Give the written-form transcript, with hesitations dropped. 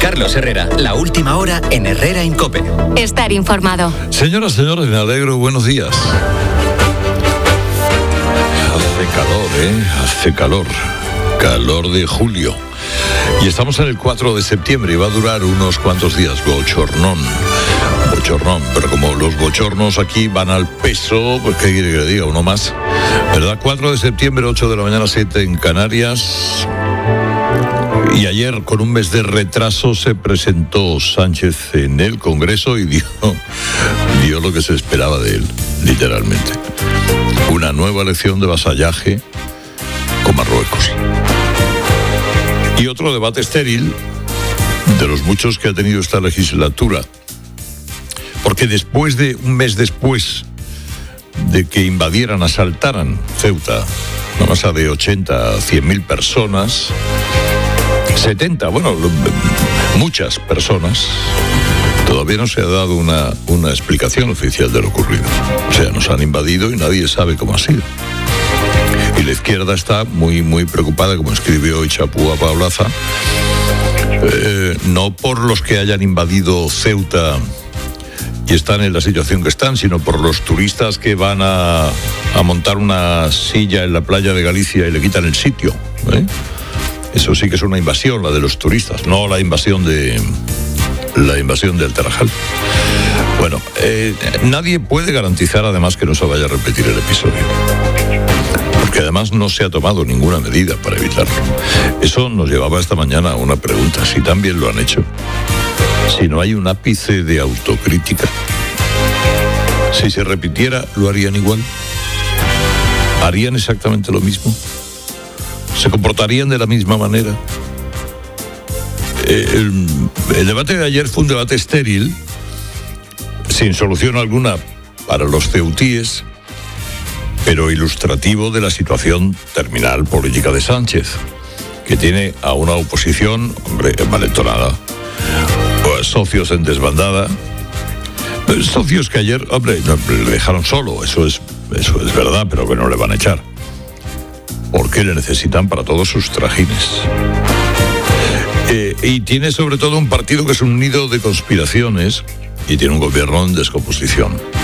Carlos Herrera, la última hora en Herrera en COPE. Estar informado. Señoras, señores, me alegro, buenos días. Hace calor, hace calor. Calor de julio. Y estamos en el 4 de septiembre y va a durar unos cuantos días. Bochornón, pero como los bochornos aquí van al peso, pues qué quiere que le diga, uno más. ¿Verdad? 4 de septiembre, 8 de la mañana, 7 en Canarias. Y ayer, con un mes de retraso, se presentó Sánchez en el Congreso y dio lo que se esperaba de él, literalmente. Una nueva lección de vasallaje con Marruecos. Y otro debate estéril de los muchos que ha tenido esta legislatura. Porque un mes después de que invadieran, asaltaran Ceuta, una masa de 80 a 100.000 personas, 70, muchas personas, todavía no se ha dado una explicación oficial de lo ocurrido. O sea, nos han invadido y nadie sabe cómo ha sido. Y la izquierda está muy, muy preocupada, como escribió hoy Chapúa Paulaza, no por los que hayan invadido Ceuta y están en la situación que están, sino por los turistas que van a montar una silla en la playa de Galicia y le quitan el sitio, ¿eh? Eso sí que es una invasión, la de los turistas, no la invasión del Tarajal. Bueno, nadie puede garantizar además que no se vaya a repetir el episodio, porque además no se ha tomado ninguna medida para evitarlo. Eso nos llevaba esta mañana a una pregunta: si también lo han hecho, si no hay un ápice de autocrítica, si se repitiera, ¿lo harían igual? ¿Harían exactamente lo mismo? ¿Se comportarían de la misma manera? El debate de ayer fue un debate estéril, sin solución alguna para los ceutíes, pero ilustrativo de la situación terminal política de Sánchez, que tiene a una oposición, envalentonada, socios en desbandada, socios que ayer, le dejaron solo, eso es verdad, pero que no le van a echar, porque le necesitan para todos sus trajines. Y tiene sobre todo un partido que es un nido de conspiraciones y tiene un gobierno en descomposición.